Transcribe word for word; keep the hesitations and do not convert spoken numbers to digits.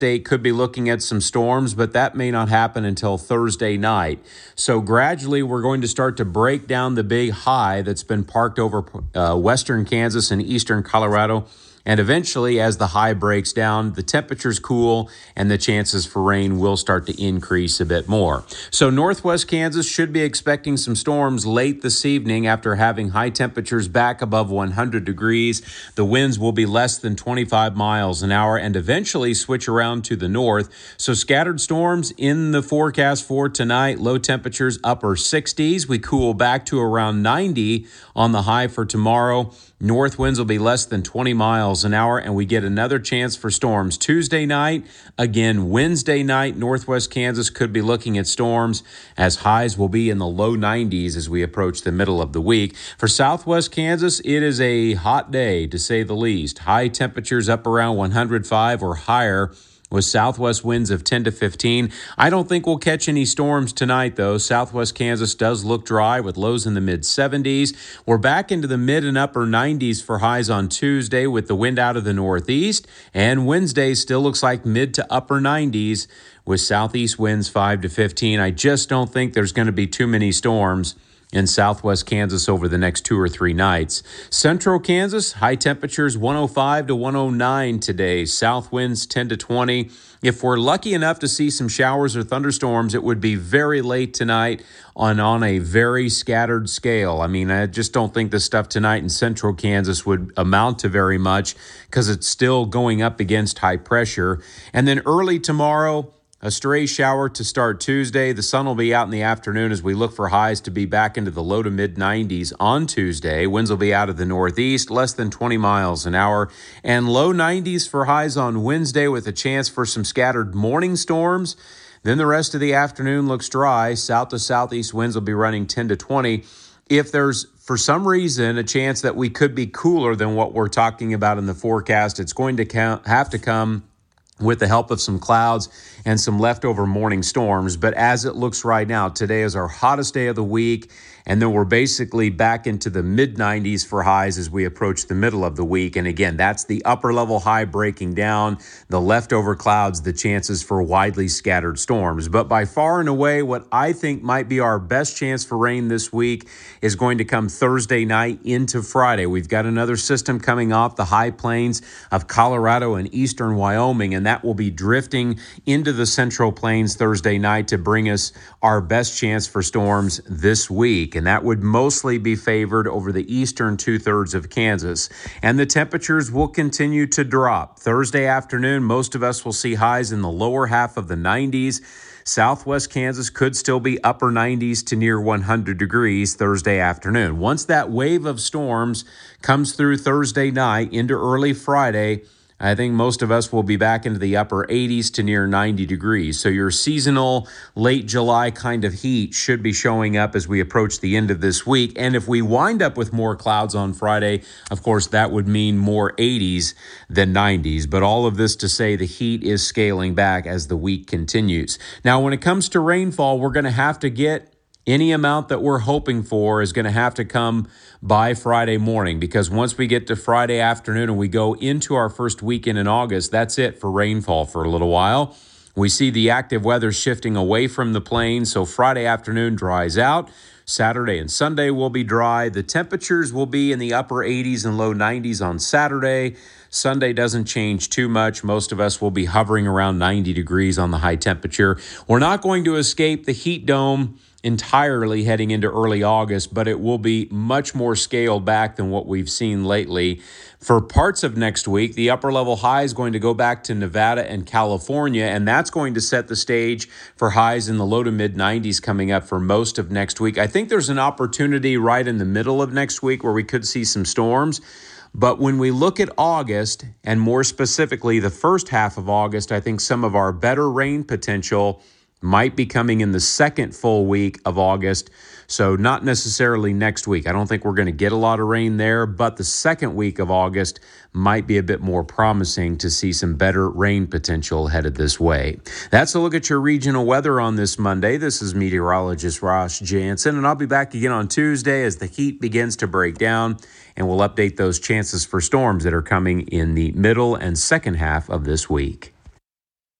State could be looking at some storms, but that may not happen until Thursday night. So gradually, we're going to start to break down the big high that's been parked over uh, western Kansas and eastern Colorado. And eventually, as the high breaks down, the temperatures cool and the chances for rain will start to increase a bit more. So northwest Kansas should be expecting some storms late this evening after having high temperatures back above one hundred degrees. The winds will be less than twenty-five miles an hour and eventually switch around to the north. So scattered storms in the forecast for tonight. Low temperatures upper sixties. We cool back to around ninety on the high for tomorrow. North winds will be less than twenty miles an hour, and we get another chance for storms Tuesday night. Again, Wednesday night, northwest Kansas could be looking at storms as highs will be in the low nineties as we approach the middle of the week. For southwest Kansas, it is a hot day, to say the least. High temperatures up around one hundred five or higher, with southwest winds of ten to fifteen. I don't think we'll catch any storms tonight, though. Southwest Kansas does look dry with lows in the mid seventies. We're back into the mid and upper nineties for highs on Tuesday with the wind out of the northeast. And Wednesday still looks like mid to upper nineties with southeast winds five to fifteen. I just don't think there's going to be too many storms in southwest Kansas over the next two or three nights. Central Kansas, high temperatures one oh five to one oh nine today. South winds ten to twenty. If we're lucky enough to see some showers or thunderstorms, it would be very late tonight on, on a very scattered scale. I mean, I just don't think the stuff tonight in central Kansas would amount to very much because it's still going up against high pressure. And then early tomorrow, a stray shower to start Tuesday. The sun will be out in the afternoon as we look for highs to be back into the low to mid nineties on Tuesday. Winds will be out of the northeast, less than twenty miles an hour, and low nineties for highs on Wednesday with a chance for some scattered morning storms. Then the rest of the afternoon looks dry. South to southeast winds will be running ten to twenty. If there's, for some reason, a chance that we could be cooler than what we're talking about in the forecast, it's going to count, have to come with the help of some clouds and some leftover morning storms. But as it looks right now, today is our hottest day of the week, and then we're basically back into the mid nineties for highs as we approach the middle of the week. And again, that's the upper level high breaking down, the leftover clouds, the chances for widely scattered storms. But by far and away, what I think might be our best chance for rain this week is going to come Thursday night into Friday. We've got another system coming off the high plains of Colorado and eastern Wyoming, and that will be drifting into the central plains Thursday night to bring us our best chance for storms this week. And that would mostly be favored over the eastern two-thirds of Kansas. And the temperatures will continue to drop. Thursday afternoon, most of us will see highs in the lower half of the nineties. Southwest Kansas could still be upper nineties to near one hundred degrees Thursday afternoon. Once that wave of storms comes through Thursday night into early Friday, I think most of us will be back into the upper eighties to near ninety degrees. So your seasonal late July kind of heat should be showing up as we approach the end of this week. And if we wind up with more clouds on Friday, of course, that would mean more eighties than nineties. But all of this to say the heat is scaling back as the week continues. Now, when it comes to rainfall, we're going to have to get any amount that we're hoping for is going to have to come by Friday morning, because once we get to Friday afternoon and we go into our first weekend in August, that's it for rainfall for a little while. We see the active weather shifting away from the plains, so Friday afternoon dries out. Saturday and Sunday will be dry. The temperatures will be in the upper eighties and low nineties on Saturday. Sunday doesn't change too much. Most of us will be hovering around ninety degrees on the high temperature. We're not going to escape the heat dome entirely heading into early August, but it will be much more scaled back than what we've seen lately. For parts of next week, the upper level high is going to go back to Nevada and California, and that's going to set the stage for highs in the low to mid nineties coming up for most of next week. I think there's an opportunity right in the middle of next week where we could see some storms. But when we look at August, and more specifically the first half of August, I think some of our better rain potential might be coming in the second full week of August. So not necessarily next week. I don't think we're going to get a lot of rain there, but the second week of August might be a bit more promising to see some better rain potential headed this way. That's a look at your regional weather on this Monday. This is meteorologist Ross Jansen, and I'll be back again on Tuesday as the heat begins to break down, and we'll update those chances for storms that are coming in the middle and second half of this week.